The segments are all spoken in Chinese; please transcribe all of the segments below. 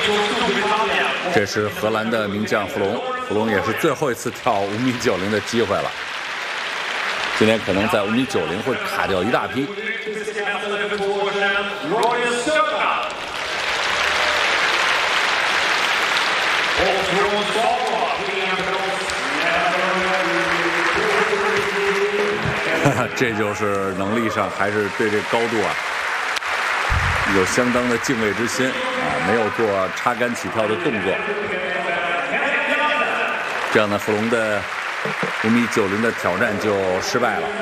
这是荷兰的名将弗隆，弗隆也是最后一次跳5.90米的机会了。今天可能在5.90米会卡掉一大批。这就是能力上还是对这高度啊有相当的敬畏之心啊，没有做插杆起跳的动作。这样呢，弗隆的5.90米的挑战就失败了。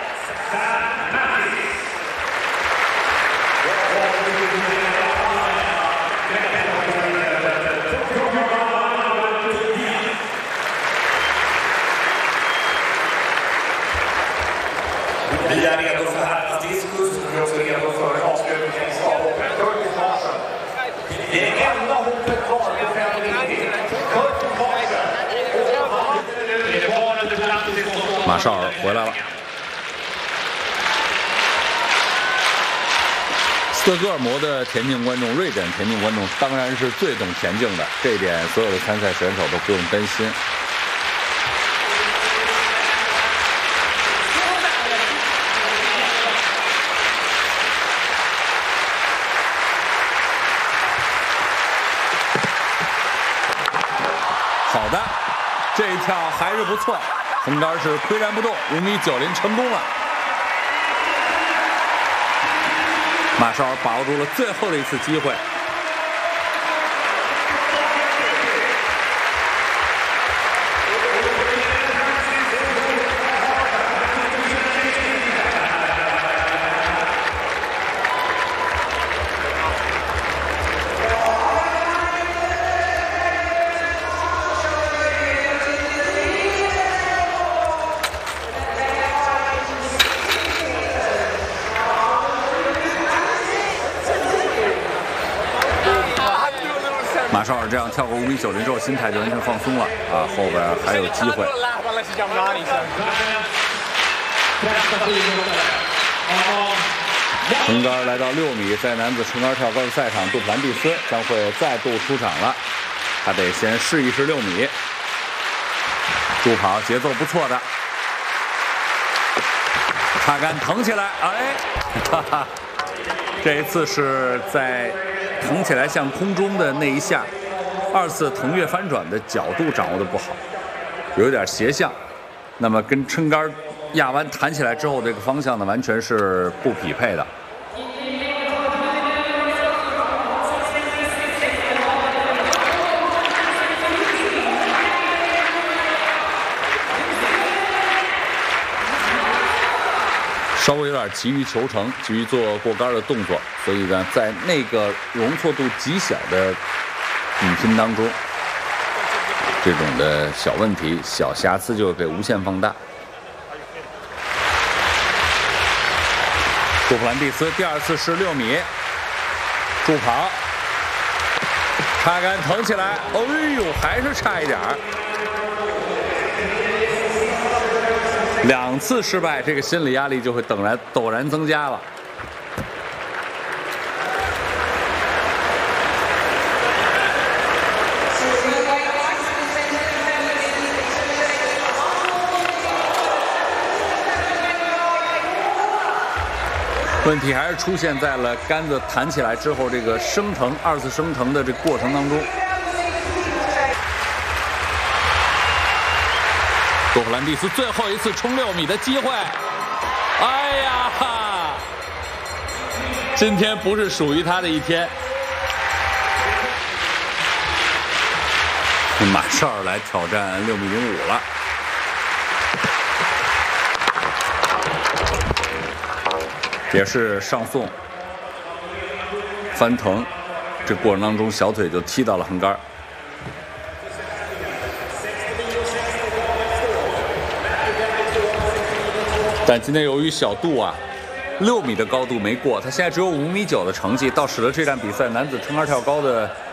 Vi är redo för herrarnas diskus. Vi är också redo för avslutningen i stavhoppet. Kurt Karlsson. Det är enda hoppet kvar med 5,90. Kurt Karlsson. Det är bara under framtiden. 马绍尔回来了。斯德哥尔摩的田径观众、瑞典田径观众当然是最懂田径的，这一点所有的参赛选手都不用担心。好的，这一跳还是不错，横杆是岿然不动，5.90米成功了。马绍尔把握住了最后的一次机会。马绍尔这样跳过5.90米之后，心态就完全放松了啊，后边还有机会。横杆来到6米，在男子撑杆跳高的赛场，杜普兰蒂斯将会再度出场了。他得先试一试6米。助跑节奏不错的，插杆腾起来，哎，哈哈，这一次是在腾起来向空中的那一下，2次腾跃翻转的角度掌握的不好，有点斜向，那么跟撑杆压弯弹起来之后，这个方向呢完全是不匹配的。稍微有点急于求成，急于做过杆的动作，所以呢，在那个容错度极小的比拼当中，这种的小问题、小瑕疵就会被无限放大。杜普兰蒂斯第2次试6米，助跑，插杆腾起来，哎呦，还是差一点儿。2次失败，这个心理压力就会陡然增加了。问题还是出现在了杆子弹起来之后，这个升腾2次升腾的这个过程当中。杜普兰蒂斯最后一次冲6米的机会，哎呀，今天不是属于他的一天。马绍尔来挑战6.05米了。也是上送翻腾，这过程当中小腿就踢到了横杆。但今天由于小杜啊，6米的高度没过，他现在只有5.9米的成绩，倒使得这站比赛男子撑杆跳高的